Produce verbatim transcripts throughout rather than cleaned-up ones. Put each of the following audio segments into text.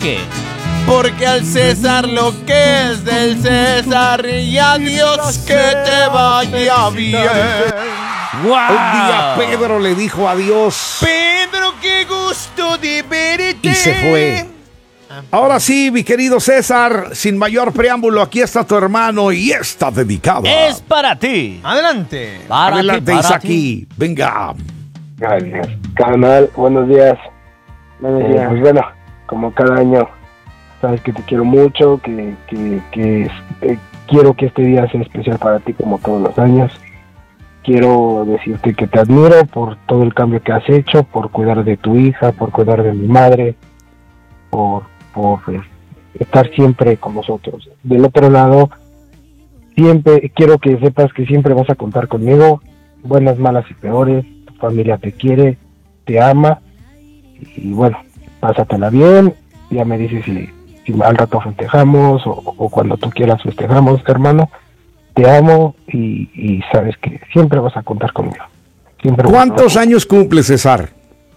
qué? Porque al César lo que es del César y adiós que te vaya bien. ¡Wow! Un día Pedro le dijo adiós. Pedro, qué gusto de verte. Y se fue. Ahora sí, mi querido César, sin mayor preámbulo, aquí está tu hermano y está dedicado. Es para ti. Adelante. Para Adelante, ti, para Isaki. Venga. Gracias. Carnal, buenos días. Buenos Eh, días. pues bueno, como cada año, sabes que te quiero mucho, que, que, que eh, quiero que este día sea especial para ti como todos los años. Quiero decirte que te admiro por todo el cambio que has hecho, por cuidar de tu hija, por cuidar de mi madre, por, por eh, estar siempre con nosotros. Del otro lado, siempre quiero que sepas que siempre vas a contar conmigo, buenas, malas y peores. Tu familia te quiere, te ama y bueno, pásatela bien. Ya me dices si, si al rato festejamos o, o cuando tú quieras festejamos, hermano. Te amo y, y sabes que siempre vas a contar conmigo. Siempre. ¿Cuántos años cumple, César?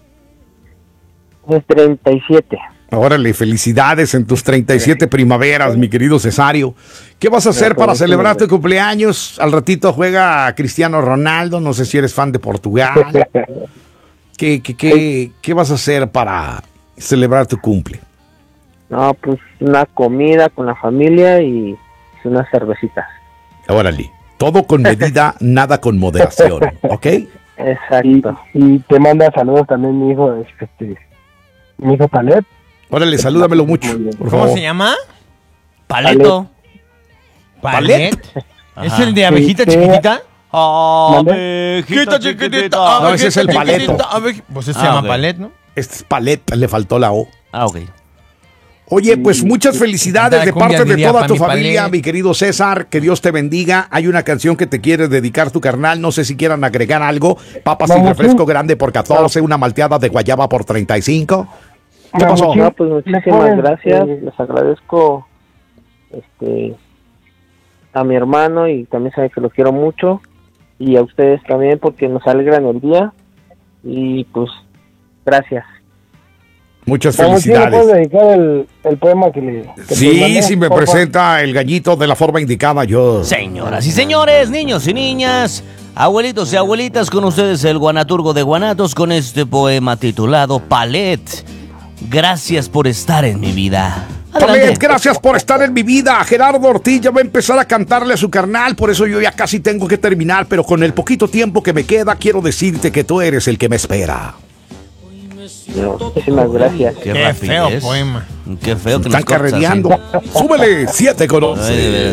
Es treinta y siete. Órale, felicidades en tus treinta y siete primaveras, mi querido Cesario. ¿Qué vas a hacer para celebrar tu cumpleaños? Al ratito juega Cristiano Ronaldo, no sé si eres fan de Portugal. ¿Qué, qué, qué, qué vas a hacer para celebrar tu cumple? No, pues una comida con la familia y unas cervecitas. Órale, todo con medida, nada con moderación, ¿ok? Exacto. Y, y te manda saludos también mi hijo, este, mi hijo Palet. Órale, salúdamelo mucho, por ¿Cómo favor. se llama? Paleto. ¿Palet? ¿Es Ajá. el de abejita Sí, sí. chiquitita? Abejita chiquitita. No, ese es el paleto. abe- Pues ese se Ah, llama ok. Palet, ¿no? Este es Palet, le faltó la O. Ah, ok. Oye, pues muchas felicidades Canta de la cumbia, parte de diría toda tu Pami familia, Palet. mi querido César. Que Dios te bendiga. Hay una canción que te quiere dedicar tu carnal. No sé si quieran agregar algo. Papas sin Vamos, refresco sí. grande por catorce, una malteada de guayaba por treinta y cinco. ¿Qué Vamos, pasó? sí. No, pues muchísimas pueden, gracias. eh, Les agradezco este a mi hermano y también sabe que lo quiero mucho. Y a ustedes también porque nos alegran el día. Y pues, gracias. Muchas Vamos, ¿sí le puedes felicidades. dedicar el, el poema que le que te Sí, mandé, si me por favor? presenta el gallito de la forma indicada, yo. Señoras y señores, niños y niñas, abuelitos y abuelitas, con ustedes el guanaturgo de Guanatos con este poema titulado Palet. Gracias por estar en mi vida. Adelante. Palet, gracias por estar en mi vida. Gerardo Ortiz ya va a empezar a cantarle a su carnal, por eso yo ya casi tengo que terminar, pero con el poquito tiempo que me queda, quiero decirte que tú eres el que me espera. No, muchísimas gracias. Qué, Qué rapidez. feo poema. Qué feo que Están nos cortas así. carrereando. Súbele, siete con once. Ay, de veras.